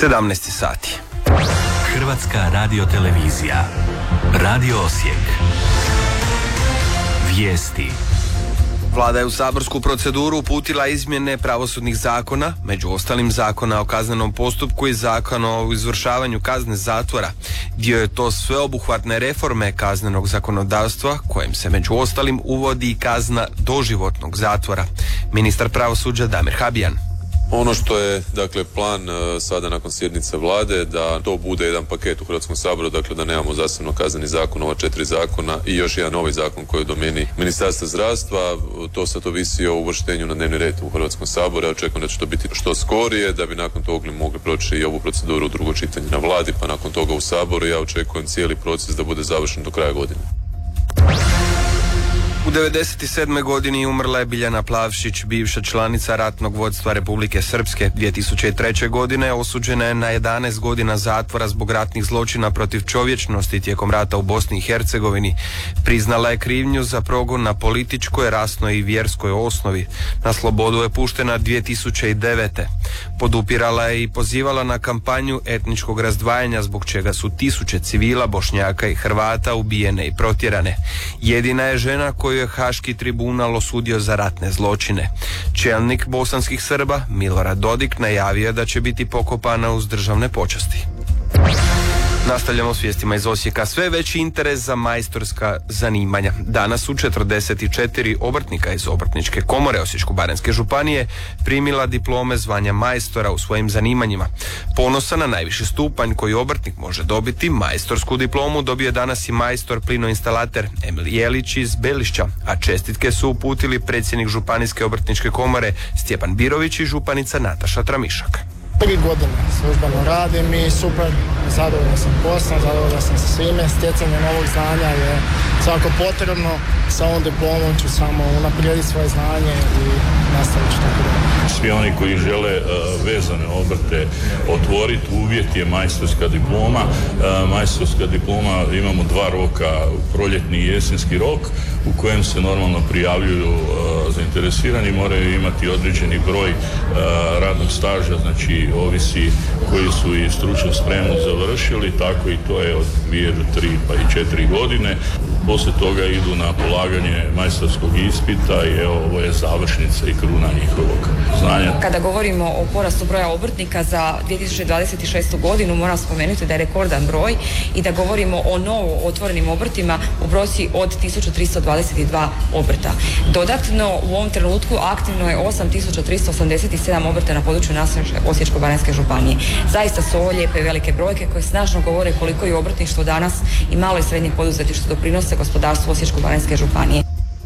17 sati. Hrvatska radiotelevizija. Radio Osijek. Vijesti. Vlada je u saborsku proceduru uputila izmjene pravosudnih zakona, među ostalim Zakona o kaznenom postupku i Zakona o izvršavanju kazne zatvora. Dio je to sveobuhvatne reforme kaznenog zakonodavstva, kojem se među ostalim uvodi i kazna doživotnog zatvora. Ministar pravosuđa Damir Habijan. Ono što je, dakle, plan sada nakon sjednice vlade, da to bude jedan paket u Hrvatskom saboru, dakle da nemamo zasebno kazneni zakon, ova 4 zakona i još jedan novi zakon koji je u domeni Ministarstva zdravstva. To sad ovisi o uvrštenju na dnevni red u Hrvatskom saboru. Ja očekujem da će to biti što skorije, da bi nakon toga mogli proći i ovu proceduru u drugo čitanje na vladi, pa nakon toga u saboru. Ja očekujem cijeli proces da bude završen do kraja godine. U 97. godini umrla je Biljana Plavšić, bivša članica ratnog vodstva Republike Srpske. 2003. godine osuđena je na 11 godina zatvora zbog ratnih zločina protiv čovječnosti tijekom rata u Bosni i Hercegovini. Priznala je krivnju za progon na političkoj, rasnoj i vjerskoj osnovi. Na slobodu je puštena 2009. Podupirala je i pozivala na kampanju etničkog razdvajanja, zbog čega su tisuće civila, Bošnjaka i Hrvata ubijene i protjerane. Jedina je žena koju je Haški tribunal osudio za ratne zločine. Čelnik bosanskih Srba Milorad Dodik najavio je da će biti pokopana uz državne počasti. Nastavljamo s vijestima iz Osijeka. Sve veći interes za majstorska zanimanja. Danas su 44 obrtnika iz Obrtničke komore Osječko-baranjske županije primila diplome zvanja majstora u svojim zanimanjima. Ponosan na najviši stupanj koji obrtnik može dobiti, majstorsku diplomu, dobio je danas i majstor plinoinstalater Emil Jelić iz Belišća, a čestitke su uputili predsjednik Županijske obrtničke komore Stjepan Birović i županica Nataša Tramišak. 3 godine službeno radim i super, zadovoljan sam poslom, zadovoljan sam sa svime. Stjecanje novog znanja je svako potrebno. Sa ovom diplomom ću samo unaprijediti svoje znanje i nastaviti tako dalje. Svi oni koji žele vezane obrte otvoriti, uvjet je majstorska diploma. Majstorska diploma, imamo 2 roka, proljetni i jesenski rok, u kojem se normalno prijavljuju zainteresirani, moraju imati određeni broj radnog staža, znači ovisi koji su i stručnu spremu završili, tako i to je od 2 do 3 pa i 4 godine. Poslije toga idu na polaganje majstorskog ispita i evo, ovo je završnica i kruna njihovog znanja. Kada govorimo o porastu broja obrtnika za 2026. godinu, moram spomenuti da je rekordan broj i da govorimo o novo otvorenim obrtima u brojci od 1322 obrta. Dodatno, u ovom trenutku aktivno je 8387 obrta na području naše Osječko-baranjske županije. Zaista su ovo lijepe i velike brojke koje snažno govore koliko je obrtništvo danas i malo i srednje poduzetništvo doprinose gospodarstvu Osječko-baranjske županije.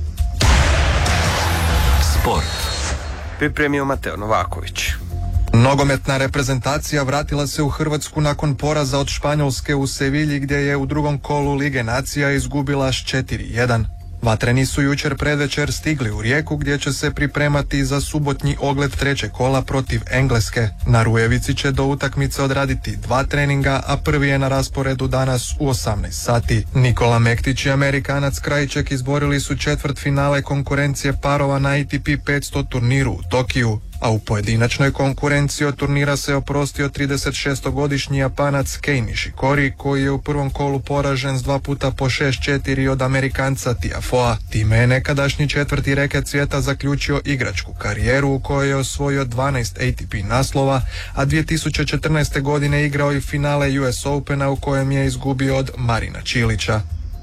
Sport. Pripremio Mateo Novaković. Nogometna reprezentacija vratila se u Hrvatsku nakon poraza od Španjolske u Sevilji, gdje je u drugom kolu Lige nacija izgubila s 4-1. Vatreni su jučer predvečer stigli u Rijeku, gdje će se pripremati za subotnji ogled 3. kola protiv Engleske. Na Rujevici će do utakmice odraditi 2 treninga, a prvi je na rasporedu danas u 18 sati. Nikola Mektić i Amerikanac Krajček izborili su četvrtfinale konkurencije parova na ATP 500 turniru u Tokiju, a u pojedinačnoj konkurenciji od turnira se oprostio 36-godišnji Japanac Kei Nishikori, koji je u prvom kolu poražen s 2 puta po 6-4 od Amerikanca Tiafoea. Time je nekadašnji 4. reket svijeta zaključio igračku karijeru u kojoj je osvojio 12 ATP naslova, a 2014. godine igrao i finale US Opena u kojem je izgubio od Marina Čilića.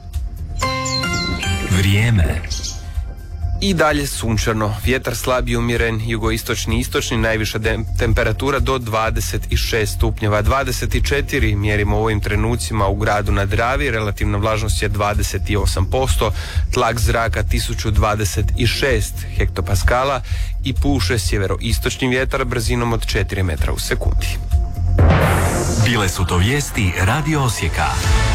Vrijeme. I dalje sunčano, vjetar slab i umjeren, jugoistočni i istočni, najviša temperatura do 26 stupnjeva. 24 mjerimo u ovim trenucima u gradu na Dravi, relativna vlažnost je 28%, tlak zraka 1026 hektopaskala i puše sjeveroistočni vjetar brzinom od 4 metra u sekundi. Bile su to vijesti Radio Osijeka.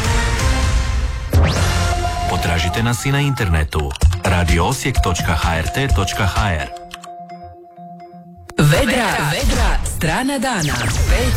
Potražite nas i na internetu radioosijek.hrt.hr. Vedra, strana dana.